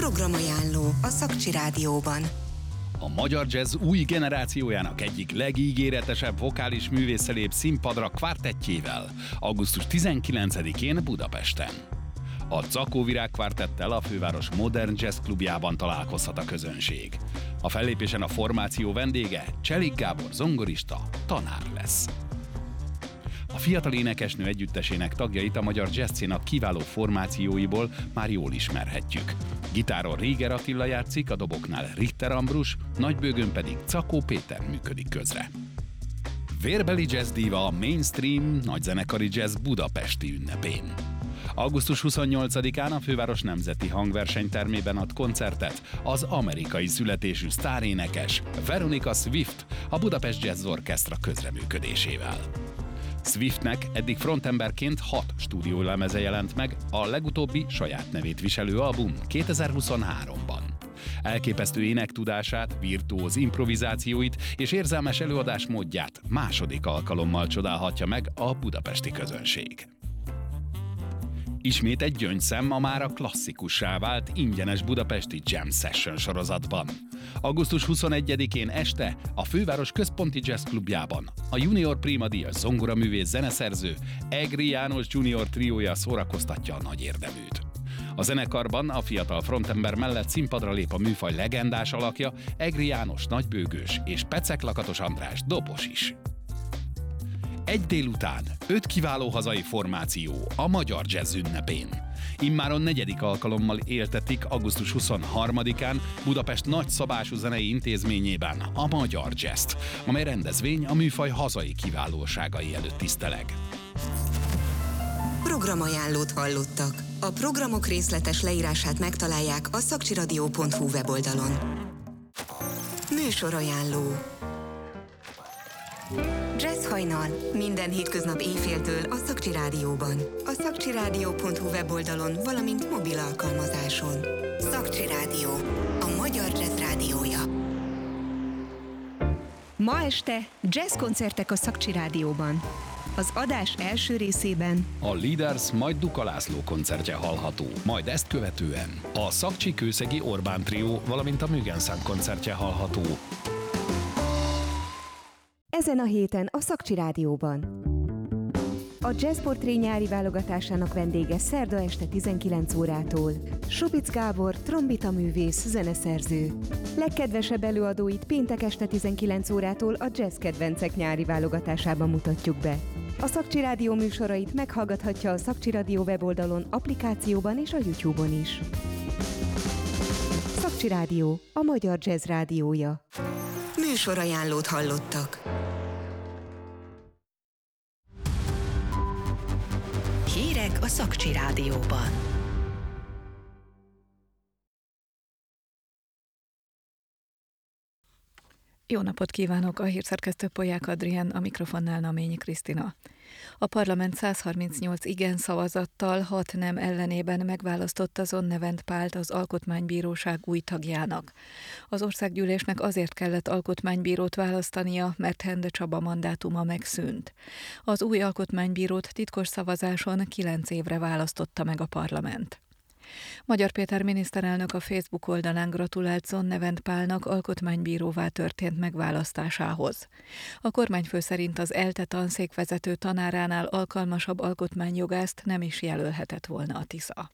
Programajánló a Szakcsi Rádióban. A magyar jazz új generációjának egyik legígéretesebb vokális művésze lép színpadra kvártettjével, augusztus 19-én Budapesten. A Cakóvirág kvártettel a főváros Modern Jazz klubjában találkozhat a közönség. A fellépésen a formáció vendége Cselik Gábor zongorista, tanár lesz. A fiatal énekesnő együttesének tagjait a magyar jazzszéna kiváló formációiból már jól ismerhetjük. Gitáron Réger Attila játszik, a doboknál Richter Ambrus, nagybőgőn pedig Czakó Péter működik közre. Vérbeli jazz díva a mainstream nagyzenekari jazz budapesti ünnepén. Augusztus 28-án a főváros nemzeti hangversenytermében ad koncertet az amerikai születésű sztárénekes Veronica Swift a Budapest Jazz Orchestra közreműködésével. Swiftnek eddig frontemberként 6 stúdiólemeze jelent meg, a legutóbbi saját nevét viselő album 2023-ban. Elképesztő énektudását, virtuóz improvizációit és érzelmes előadásmódját második alkalommal csodálhatja meg a budapesti közönség. Ismét egy gyöngyszem a mára klasszikussá vált ingyenes budapesti Jam Session sorozatban. Augusztus 21-én este a főváros központi jazz klubjában a Junior Prima díjas zongoraművész zeneszerző Egri János Junior triója szórakoztatja a nagy érdeműt. A zenekarban a fiatal frontember mellett színpadra lép a műfaj legendás alakja Egri János nagybőgős és Pecek Lakatos András dobos is. Egy délután 5 kiváló hazai formáció a magyar jazz ünnepén. Immáron 4. alkalommal éltetik augusztus 23-án Budapest nagyszabású zenei intézményében a magyar jazzt, amely rendezvény a műfaj hazai kiválóságai előtt tiszteleg. Programajánlót hallottak. A programok részletes leírását megtalálják a szakcsiradio.hu weboldalon. Műsorajánló. Jazz hajnal. Minden hétköznap éjféltől a Szakcsi Rádióban. A szakcsiradio.hu weboldalon, valamint mobil alkalmazáson. Szakcsi Rádió. A magyar jazz rádiója. Ma este jazzkoncertek a Szakcsi Rádióban. Az adás első részében a Leaders majd Duka László koncertje hallható, majd ezt követően a Szakcsi Kőszegi Orbán trió, valamint a Mügenszám koncertje hallható. Ezen a héten a Szakcsi Rádióban. A Jazzportré nyári válogatásának vendége szerda este 19 órától Subic Gábor, trombitaművész, zeneszerző. Legkedvesebb előadóit péntek este 19 órától a Jazz Kedvencek nyári válogatásában mutatjuk be. A Szakcsi Rádió műsorait meghallgathatja a Szakcsi Rádió weboldalon, applikációban és a YouTube-on is. Szakcsi Rádió, a magyar jazz rádiója. Műsorajánlót hallottak. Hírek a Szakcsi Rádióban. Jó napot kívánok! A hírszerkesztő Polyák Adrien, a mikrofonnál Naményi Krisztina. A parlament 138 igen szavazattal, 6 nem ellenében megválasztotta Zonnevent Pált az Alkotmánybíróság új tagjának. Az országgyűlésnek azért kellett alkotmánybírót választania, mert Hende Csaba mandátuma megszűnt. Az új alkotmánybírót titkos szavazáson 9 évre választotta meg a parlament. Magyar Péter miniszterelnök a Facebook oldalán gratulált Zonnevent Pálnak alkotmánybíróvá történt megválasztásához. A kormányfő szerint az ELTE tanszékvezető tanáránál alkalmasabb alkotmányjogászt nem is jelölhetett volna a Tisza.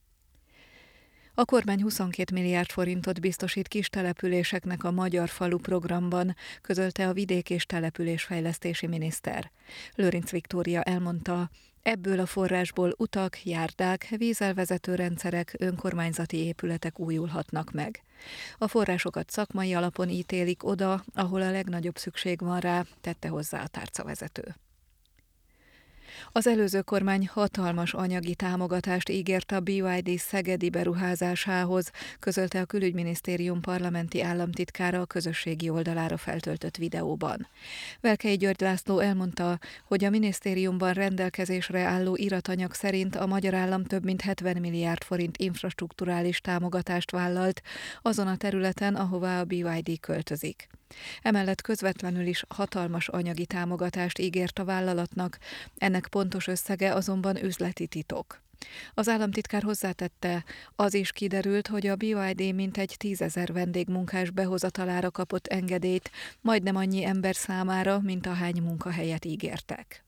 A kormány 22 milliárd forintot biztosít kistelepüléseknek a Magyar Falu programban, közölte a vidék- és településfejlesztési miniszter. Lőrinc Viktória elmondta, ebből a forrásból utak, járdák, vízelvezető rendszerek, önkormányzati épületek újulhatnak meg. A forrásokat szakmai alapon ítélik oda, ahol a legnagyobb szükség van rá, tette hozzá a tárcavezető. Az előző kormány hatalmas anyagi támogatást ígért a BYD szegedi beruházásához, közölte a Külügyminisztérium parlamenti államtitkára a közösségi oldalára feltöltött videóban. Velkei György László elmondta, hogy a minisztériumban rendelkezésre álló iratanyag szerint a magyar állam több mint 70 milliárd forint infrastrukturális támogatást vállalt azon a területen, ahová a BYD költözik. Emellett közvetlenül is hatalmas anyagi támogatást ígért a vállalatnak, ennek pontos összege azonban üzleti titok. Az államtitkár hozzátette, az is kiderült, hogy a BYD mintegy 10 000 vendégmunkás behozatalára kapott engedélyt, majdnem annyi ember számára, mint ahány munkahelyet ígértek.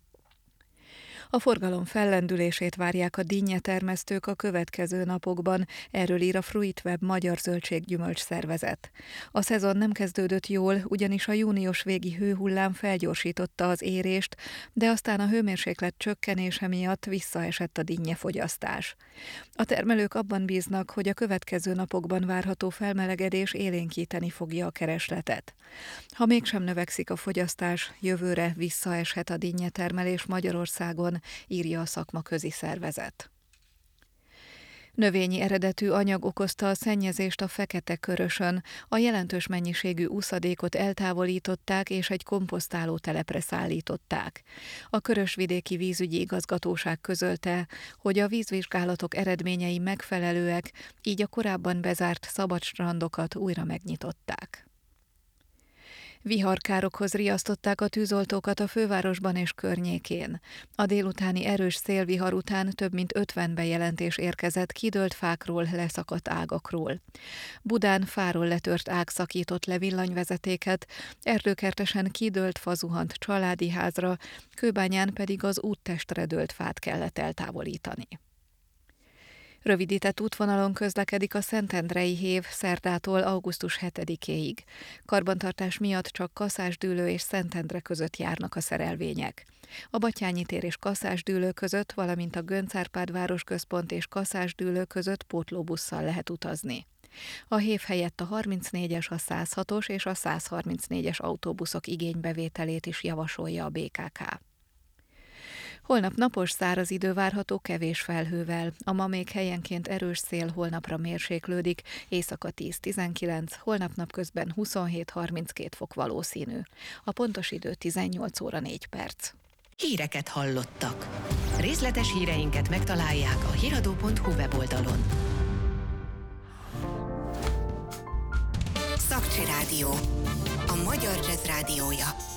A forgalom fellendülését várják a dinnyetermesztők a következő napokban, erről ír a Fruitweb magyar zöldséggyümölcs szervezet. A szezon nem kezdődött jól, ugyanis a június végi hőhullám felgyorsította az érést, de aztán a hőmérséklet csökkenése miatt visszaesett a dinnyefogyasztás. A termelők abban bíznak, hogy a következő napokban várható felmelegedés élénkíteni fogja a keresletet. Ha mégsem növekszik a fogyasztás, jövőre visszaeshet a dinnyetermelés Magyarországon, írja a szakmaközi szervezet. Növényi eredetű anyag okozta a szennyezést a Fekete-Körösön. A jelentős mennyiségű úszadékot eltávolították és egy komposztáló telepre szállították. A Körösvidéki Vízügyi Igazgatóság közölte, hogy a vízvizsgálatok eredményei megfelelőek, így a korábban bezárt szabadstrandokat újra megnyitották. Viharkárokhoz riasztották a tűzoltókat a fővárosban és környékén. A délutáni erős szélvihar után több mint 50 bejelentés érkezett kidőlt fákról, leszakadt ágakról. Budán fáról letört ág szakított le villanyvezetéket, Erdőkertesen kidőlt fa zuhant családi házra, Kőbányán pedig az úttestre dőlt fát kellett eltávolítani. Rövidített útvonalon közlekedik a Szentendrei hév szerdától augusztus 7-éig. Karbantartás miatt csak Kaszásdűlő és Szentendre között járnak a szerelvények. A Batthyány tér és Kaszásdűlő között, valamint a Göncz Árpád városközpont és Kaszásdűlő között pótlóbusszal lehet utazni. A hév helyett a 34-es, a 106-os és a 134-es autóbuszok igénybevételét is javasolja a BKK. Holnap napos száraz idő várható kevés felhővel. A ma még helyenként erős szél, holnapra mérséklődik, éjszaka 10-19, holnap napközben 27-32 fok valószínű. A pontos idő 18 óra 4 perc. Híreket hallottak. Részletes híreinket megtalálják a hiradó.hu weboldalon. Szakcsi Rádió. A magyar jazz rádiója.